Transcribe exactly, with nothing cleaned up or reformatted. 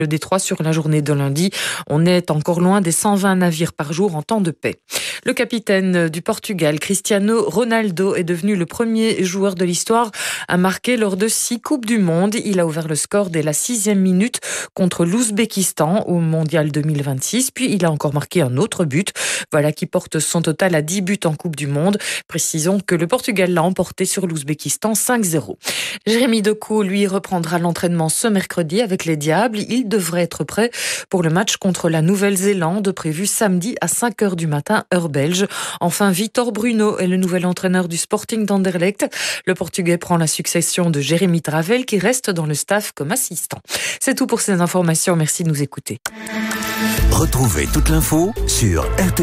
le détroit sur la journée de lundi. On est encore loin des cent vingt navires par jour en temps de paix. Le capitaine du Portugal, Cristiano Ronaldo, est devenu le premier joueur de l'histoire à marquer lors de six Coupes du Monde. Il a ouvert le score dès la sixième minute contre l'Ouzbékistan au Mondial deux mille vingt-six. Puis il a encore marqué un autre but. Voilà qui porte son total à dix buts en Coupe du Monde. Précisons que le Portugal l'a emporté sur l'Ouzbékistan cinq zéro. Jérémy Doku, lui, reprendra l'entraînement ce mercredi avec les Diables. Il devrait être prêt pour le match contre la Nouvelle-Zélande, prévu samedi à cinq heures du matin, heure belge. Enfin, Vitor Bruno est le nouvel entraîneur du Sporting d'Anderlecht. Le Portugais prend la succession de Jérémy Travel qui reste dans le staff comme assistant. C'est tout pour ces informations. Merci de nous écouter. Retrouvez toute l'info sur R T